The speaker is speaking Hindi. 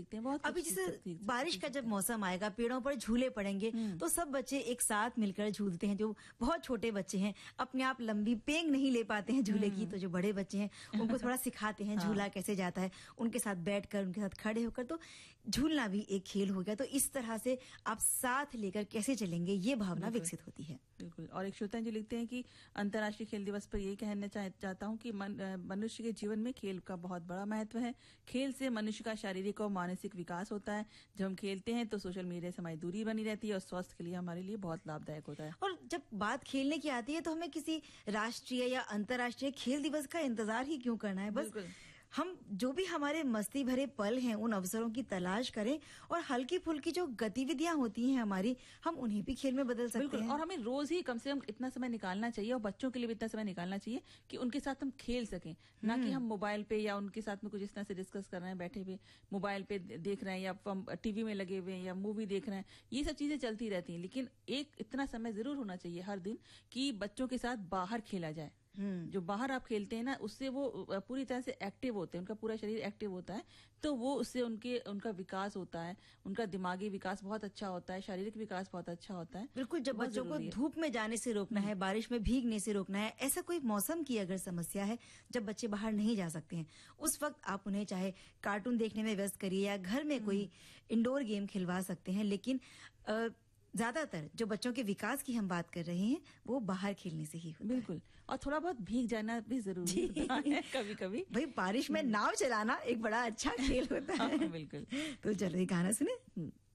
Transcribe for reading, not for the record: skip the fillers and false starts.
सीखते हैं, बहुत अभी जैसे बारिश का जब मौसम आएगा, पेड़ों पर झूले पड़ेंगे तो सब बच्चे एक साथ मिलकर झूलते हैं। जो बहुत छोटे बच्चे हैं, अपने आप लंबी पेंग नहीं ले पाते हैं झूले की, तो जो बड़े बच्चे हैं उनको थोड़ा सिखाते हैं झूला कैसे जाता है, उनके साथ बैठकर, उनके साथ खड़े होकर। तो झूलना भी एक खेल हो गया। तो इस तरह से आप साथ लेकर कैसे चलेंगे, ये भावना विकसित होती है। बिल्कुल। और एक श्रोता जी लिखते हैं कि अंतर्राष्ट्रीय खेल दिवस पर यही कहना चाहता हूं कि मनुष्य के जीवन में खेल का बहुत बड़ा महत्व है। खेल से मनुष्य का शारीरिक और मानसिक विकास होता है। जब हम खेलते हैं तो सोशल मीडिया से हमारी दूरी बनी रहती है और स्वास्थ्य के लिए हमारे लिए बहुत लाभदायक होता है। और जब बात खेलने की आती है तो हमें किसी राष्ट्रीय या अंतर्राष्ट्रीय खेल दिवस का इंतजार ही क्यों करना है। बस हम जो भी हमारे मस्ती भरे पल हैं, उन अवसरों की तलाश करें और हल्की फुल्की जो गतिविधियां होती हैं हमारी, हम उन्हें भी खेल में बदल सकते हैं। और हमें रोज ही कम से कम इतना समय निकालना चाहिए, और बच्चों के लिए भी इतना समय निकालना चाहिए कि उनके साथ हम खेल सकें, ना कि हम मोबाइल पे या उनके साथ में कुछ इस तरह से डिस्कस कर रहे हैं, बैठे हुए मोबाइल पे देख रहे हैं या टीवी में लगे हुए हैं या मूवी देख रहे हैं। ये सब चीजें चलती रहती हैं, लेकिन एक इतना समय जरूर होना चाहिए हर दिन कि बच्चों के साथ बाहर खेला जाए। जो बाहर आप खेलते हैं ना, उससे वो पूरी तरह से एक्टिव होते हैं, उनका पूरा शरीर एक्टिव होता है, तो वो उससे उनका विकास होता है, उनका दिमागी विकास बहुत अच्छा होता है, शारीरिक विकास बहुत अच्छा होता है। बिल्कुल। जब बच्चों को धूप में जाने से रोकना है, बारिश में भीगने से रोकना है, ऐसा कोई मौसम की अगर समस्या है जब बच्चे बाहर नहीं जा सकते हैं, उस वक्त आप उन्हें चाहे कार्टून देखने में व्यस्त करिए या घर में कोई इंडोर गेम खिलवा सकते हैं। लेकिन ज्यादातर जो बच्चों के विकास की हम बात कर रहे हैं वो बाहर खेलने से ही होता है। बिल्कुल। और थोड़ा बहुत भीग जाना भी जरूरी होता है कभी कभी। भाई बारिश में नाव चलाना एक बड़ा अच्छा खेल होता है। बिल्कुल। तो चलो ये गाना सुने।